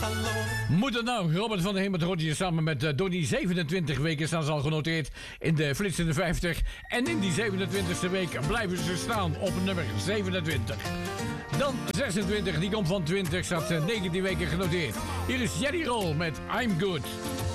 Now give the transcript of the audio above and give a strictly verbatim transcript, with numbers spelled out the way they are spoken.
Moet het nou? Robert van der Hemert hoort hier samen met uh, Donnie. zevenentwintig weken staan ze al genoteerd in de flitsende vijftig. En in die zevenentwintigste week blijven ze staan op nummer zevenentwintig. Dan zesentwintig, die komt van twintig, staat uh, negentien weken genoteerd. Hier is Jerry Roll met I'm Good.